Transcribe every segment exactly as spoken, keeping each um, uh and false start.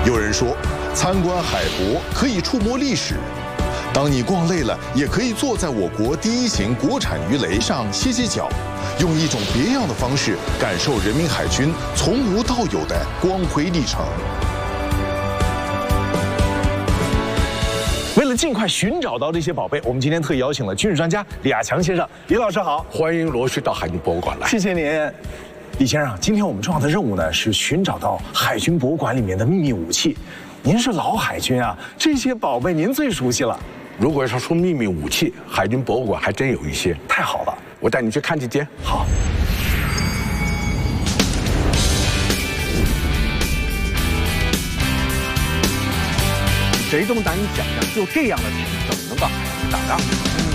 有人说，参观海博可以触摸历史。当你逛累了，也可以坐在我国第一型国产鱼雷上歇歇脚，用一种别样的方式感受人民海军从无到有的光辉历程。 为了尽快寻找到这些宝贝，我们今天特意邀请了军事专家李亚强先生。李老师好， 欢迎罗旭到海军博物馆来。 谢谢您，李先生。今天我们重要的任务呢是寻找到海军博物馆里面的秘密武器。您是老海军啊，这些宝贝您最熟悉了。 如果要说秘密武器，海军博物馆还真有一些。 太好了， 我带你去看几件。 好。 谁都难以想象，就这样的艇怎么能到海上打仗？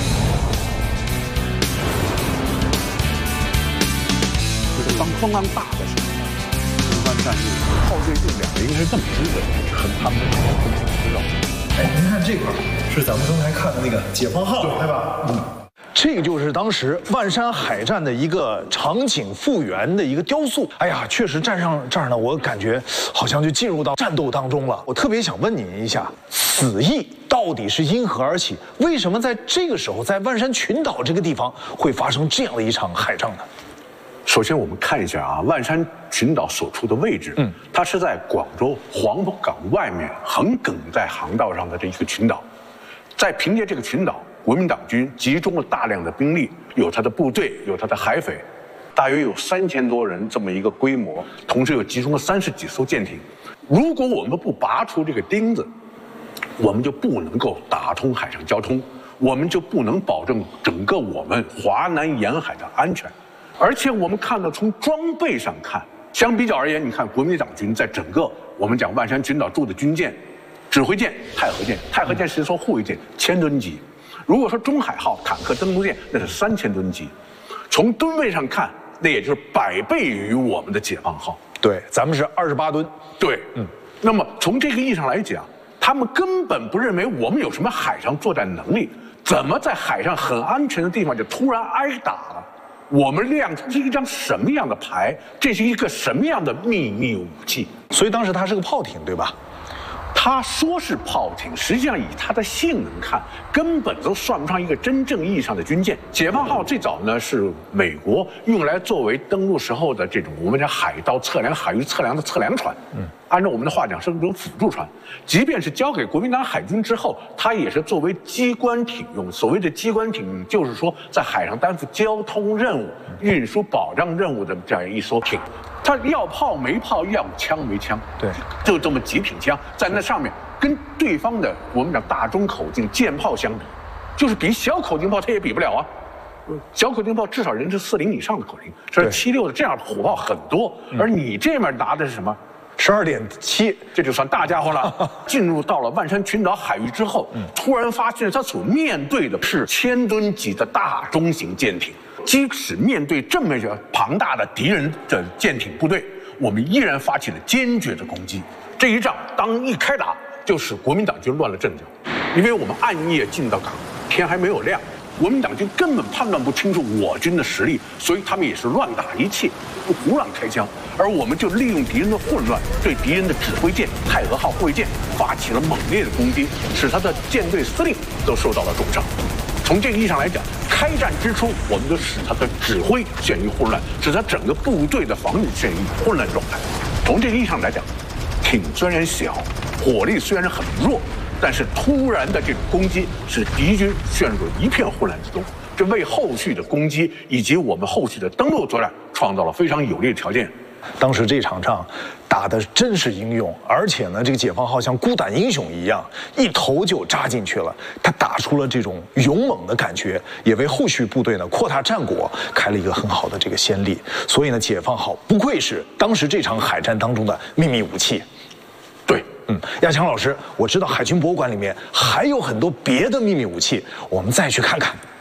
就是当风浪大的时候，中方战役炮队这两个应该是这么支的，很他们的很知道。 哎，您看这块是咱们刚才看的那个解放号，对吧？嗯。 这个就是当时万山海战的一个场景复原的一个雕塑。哎呀，确实站上这儿呢，我感觉好像就进入到战斗当中了。我特别想问您一下，此役到底是因何而起？为什么在这个时候，在万山群岛这个地方会发生这样的一场海战呢？ 首先，我们看一下啊，万山群岛所处的位置，嗯，它是在广州黄浦港外面横亘在航道上的这一个群岛，在凭借这个群岛。国民党军集中了大量的兵力，有他的部队，有他的海匪，大约有三千多人这么一个规模，同时又集中了三十几艘舰艇。如果我们不拔出这个钉子，我们就不能够打通海上交通，我们就不能保证整个我们华南沿海的安全。而且我们看到，从装备上看，相比较而言，你看国民党军在整个我们讲万山群岛驻的军舰，指挥舰太和舰，太和舰是一艘护卫舰，千吨级。如果说中海号坦克登陆舰，那是三千吨级，从吨位上看，那也就是百倍于我们的解放号。 对，咱们是二十八吨。 对，嗯。那么从这个意义上来讲，他们根本不认为我们有什么海上作战能力，怎么在海上很安全的地方就突然挨打了？我们亮出是一张什么样的牌？这是一个什么样的秘密武器？ 所以当时它是个炮艇，对吧？ 他说是炮艇，实际上以它的性能看，根本都算不上一个真正意义上的军舰。解放号最早呢是美国用来作为登陆时候的这种我们讲海盗测量、海域测量的测量船。嗯，按照我们的话讲是一种辅助船。即便是交给国民党海军之后，它也是作为机关艇用。所谓的机关艇，就是说在海上担负交通任务、运输保障任务的这样一艘艇。它要炮没炮，要枪没枪， 对， 就这么几挺枪在那上面，跟对方的我们讲大中口径舰炮相比，就是比小口径炮它也比不了啊。小口径炮至少人是四零以上的口径，这是七六的这样的火炮很多，而你这面拿的是什么？ 十二点七， 这就算大家伙了。进入到了万山群岛海域之后，突然发现他所面对的是千吨级的大中型舰艇。即使面对这么一个庞大的敌人的舰艇部队，我们依然发起了坚决的攻击。这一仗当一开打，就使国民党军乱了阵脚，因为我们暗夜进到港，天还没有亮，国民党军根本判断不清楚我军的实力，所以他们也是乱打一气，胡乱开枪。而我们就利用敌人的混乱，对敌人的指挥舰太和号护卫舰发起了猛烈的攻击，使他的舰队司令都受到了重伤。从这个意义上来讲，开战之初，我们就使他的指挥陷于混乱，使他整个部队的防御陷于混乱状态。从这个意义上来讲，艇虽然小，火力虽然很弱，但是突然的这种攻击使敌军陷入一片混乱之中，这为后续的攻击以及我们后续的登陆作战创造了非常有利的条件。 当时这场仗打得真是英勇，而且呢，这个解放号像孤胆英雄一样，一头就扎进去了。他打出了这种勇猛的感觉，也为后续部队呢扩大战果开了一个很好的这个先例。所以呢，解放号不愧是当时这场海战当中的秘密武器。 对， 嗯，亚强老师，我知道海军博物馆里面还有很多别的秘密武器，我们再去看看。